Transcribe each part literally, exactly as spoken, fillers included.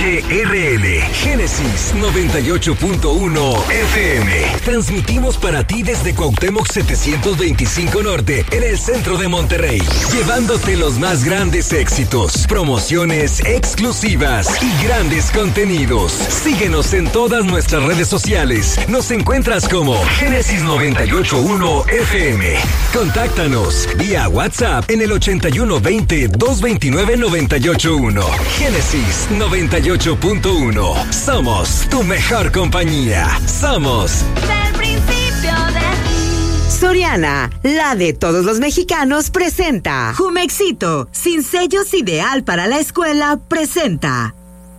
H R L, Génesis noventa y ocho punto uno F M. Transmitimos para ti desde Cuauhtémoc setecientos veinticinco Norte, en el centro de Monterrey, llevándote los más grandes éxitos, promociones exclusivas y grandes contenidos. Síguenos en todas nuestras redes sociales. Nos encuentras como Génesis noventa y ocho punto uno F M. Contáctanos vía WhatsApp en el ochenta y uno veinte, doscientos veintinueve, noventa y ocho uno. Génesis noventa y ocho punto uno. Somos tu mejor compañía. Somos del principio de... Soriana, la de todos los mexicanos, presenta Jumexito, sin sellos, ideal para la escuela, presenta.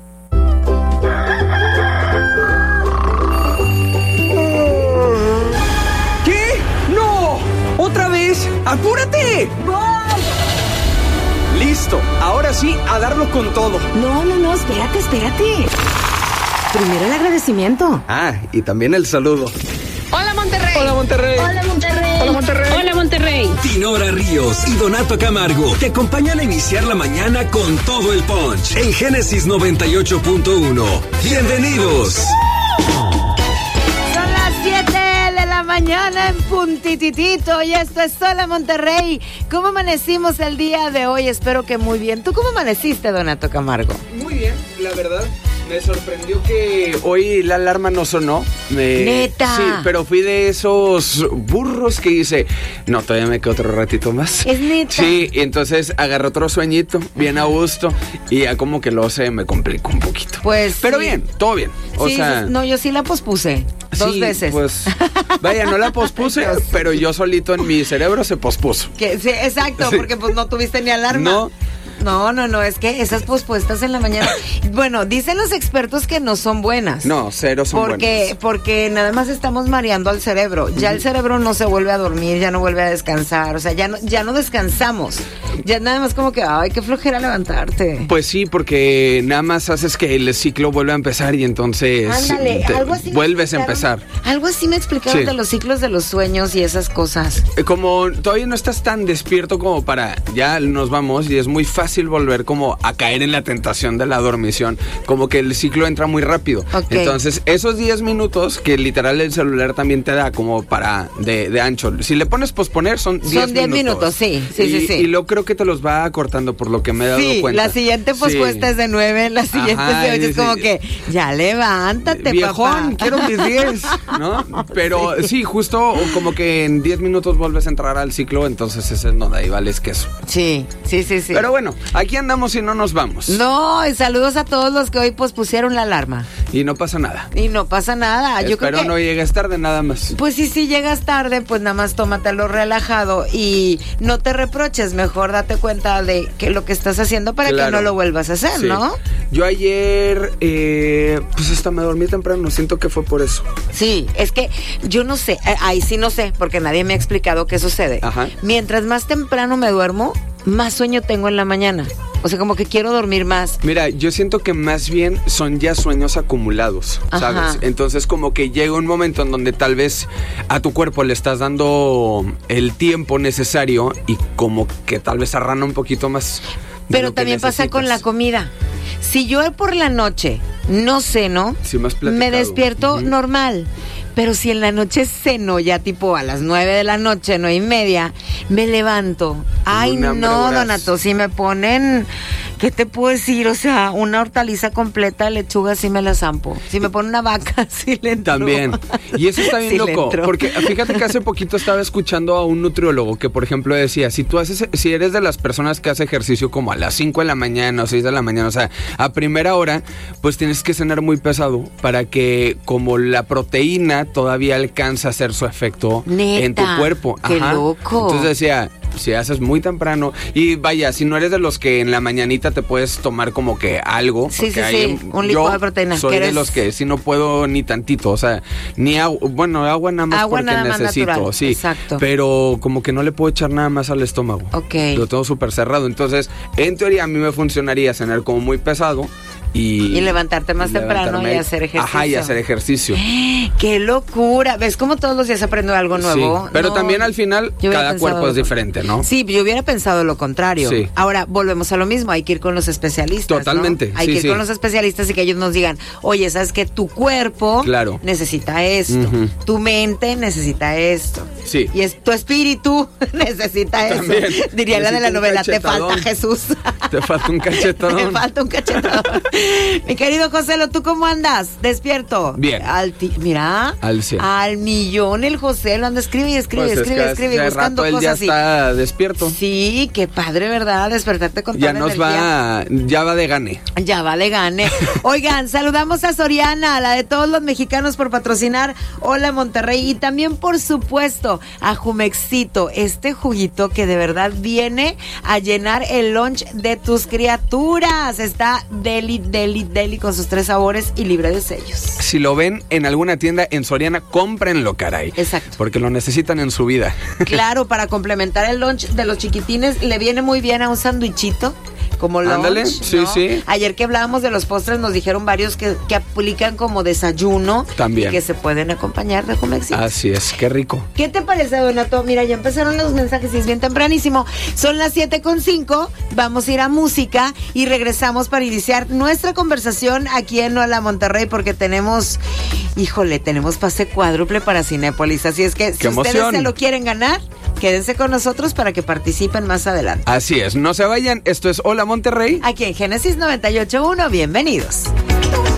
¿Qué? ¡No! ¡Otra vez! ¡Apúrate! Listo, ahora sí, a darlo con todo. No, no, no, espérate, espérate. Primero el agradecimiento. Ah, y también el saludo. ¡Hola, Monterrey! ¡Hola, Monterrey! ¡Hola, Monterrey! ¡Hola, Monterrey! ¡Hola, Monterrey! Dinora Ríos y Donato Camargo te acompañan a iniciar la mañana con todo el punch en Génesis noventa y ocho punto uno. ¡Bienvenidos! Son las siete de la mañana en puntititito y esto es Hola Monterrey. ¿Cómo amanecimos el día de hoy? Espero que muy bien. ¿Tú cómo amaneciste, Donato Camargo? Muy bien, la verdad. Me sorprendió que hoy la alarma no sonó. Me... ¿Neta? Sí, pero fui de esos burros que dice, no, todavía me quedo otro ratito más. ¿Es neta? Sí, y entonces agarré otro sueñito, bien a gusto, y ya como que lo sé, me complicó un poquito. Pues Pero sí. bien, todo bien. O sí, sea, no, yo sí la pospuse. Dos sí, veces. Pues, vaya, no la pospuse, Dios. pero yo solito en mi cerebro se pospuso. Que, sí, exacto, Sí. porque pues no tuviste ni alarma. No. No, no, no, es que esas pospuestas en la mañana, bueno, dicen los expertos que no son buenas. No, cero son porque, buenas. Porque nada más estamos mareando al cerebro. Ya el cerebro no se vuelve a dormir, ya no vuelve a descansar. O sea, ya no, ya no descansamos. Ya nada más como que, ay, qué flojera levantarte. Pues sí, porque nada más haces que el ciclo vuelva a empezar y entonces Ándale, te algo así me vuelves a explicaron. empezar. Algo así me explicaron Sí. de los ciclos de los sueños y esas cosas. Eh, Como todavía no estás tan despierto como para ya nos vamos y es muy fácil volver como a caer en la tentación de la dormición, como que el ciclo entra muy rápido. Ok. Entonces, esos diez minutos que literal el celular también te da como para de, de ancho. Si le pones posponer son diez Son diez minutos, sí, sí, y, sí, sí. Y luego creo que te los va acortando por lo que me he dado Sí, cuenta. la siguiente pospuesta Sí. es de nueve, la siguiente Ajá, es de ocho, es sí. como que, ya levántate, Viejón, papá. quiero mis diez, ¿no? Pero sí. sí, justo como que en diez minutos vuelves a entrar al ciclo, entonces ese es donde ahí vales queso. Sí, sí, sí, sí. Pero bueno, aquí andamos y no nos vamos. No, y saludos a todos los que hoy pospusieron la alarma. Y no pasa nada. Y no pasa nada. Yo Espero creo que, no llegues tarde nada más. pues sí, si llegas tarde, pues nada más tómatelo relajado y no te reproches. Mejor date cuenta de que lo que estás haciendo para Claro. que no lo vuelvas a hacer, Sí. ¿no? Yo ayer, eh, pues hasta me dormí temprano, siento que fue por eso. Sí, es que yo no sé, eh, ahí sí no sé, porque nadie me ha explicado qué sucede. Ajá. Mientras más temprano me duermo, más sueño tengo en la mañana. O sea, como que quiero dormir más. Mira, yo siento que más bien son ya sueños acumulados, ¿sabes? Ajá. Entonces como que llega un momento en donde tal vez a tu cuerpo le estás dando el tiempo necesario y como que tal vez arrana un poquito más. de Pero lo que también pasa con la necesitas. comida. Si yo por la noche no ceno, Sí, me has platicado. me despierto Ujú. normal. Pero si en la noche ceno ya tipo a las nueve de la noche, nueve y media, me levanto. Ay, un hambre no, voraz. Donato, si me ponen, ¿qué te puedo decir? O sea, una hortaliza completa de lechuga sí me la zampo. Si me ponen una vaca, sí le entro. También. Y eso está bien Sí le loco. entro. Porque fíjate que hace poquito estaba escuchando a un nutriólogo que, por ejemplo, decía, si tú haces, si eres de las personas que hace ejercicio como a las cinco de la mañana o seis de la mañana, o sea, a primera hora, pues tienes que cenar muy pesado para que como la proteína todavía alcanza a hacer su efecto Neta, en tu cuerpo. qué loco. Entonces decía, si haces muy temprano y vaya, si no eres de los que en la mañanita te puedes tomar como que algo. Sí, porque sí, hay- sí, un licuado de proteína, Soy que de eres- los que si no puedo ni tantito, o sea, ni agua, bueno, agua nada más Agua porque nada más necesito, natural, sí, exacto. pero como que no le puedo echar nada más al estómago. Ok. Lo tengo súper cerrado, entonces, en teoría a mí me funcionaría cenar como muy pesado Y, Y levantarte más temprano y hacer ejercicio. Ajá, y hacer ejercicio. ¡Qué locura! ¿Ves cómo todos los días aprendo algo nuevo? Sí, pero No, también al final yo hubiera cada pensado cuerpo es lo- diferente, ¿no? Sí, yo hubiera pensado lo contrario. Sí. Ahora, volvemos a lo mismo, hay que ir con los especialistas, ¿no? Totalmente, Hay sí, que ir sí. con los especialistas y que ellos nos digan, oye, ¿sabes qué? Tu cuerpo Claro. necesita esto, Ujú. tu mente necesita esto. Sí. Y es, tu espíritu necesita eso. También. Diría la de la Necesita un novela, te cachetadón. falta Jesús. Te falta un cachetadón. Me falta un cachetadón. Mi querido Joselo, ¿tú cómo andas? ¿Despierto? Bien. Al ti- mira. Al cien. Al millón el Joselo anda, escribe y escribe, Pues es escribe, que escribe, hace buscando rato él ya cosas así. está despierto. Sí, qué padre, ¿verdad? Despertarte con Ya toda nos energía. va, ya va de gane. Ya vale, gane. Oigan, saludamos a Soriana, la de todos los mexicanos por patrocinar Hola Monterrey. Y también, por supuesto, a Jumexito, este juguito que de verdad viene a llenar el lunch de tus criaturas. Está deli, deli, deli con sus tres sabores y libre de sellos. Si lo ven en alguna tienda en Soriana, cómprenlo, caray. Exacto. Porque lo necesitan en su vida. Claro, para complementar el lunch de los chiquitines, le viene muy bien a un sandwichito. Como lunch, Ándale, sí, ¿no? sí. Ayer que hablábamos de los postres, nos dijeron varios que, que aplican como desayuno. También. Y que se pueden acompañar de Jumexito. Así es, qué rico. ¿Qué te parece, Donato? Mira, ya empezaron los mensajes y es bien tempranísimo. Son las siete con cinco, vamos a ir a música y regresamos para iniciar nuestra conversación aquí en Hola Monterrey porque tenemos, híjole, tenemos pase cuádruple para Cinépolis. Así es que si ¡Qué ustedes emoción! se lo quieren ganar, quédense con nosotros para que participen más adelante. Así es, no se vayan. Esto es Hola Monterrey. Aquí en Génesis noventa y ocho punto uno, bienvenidos.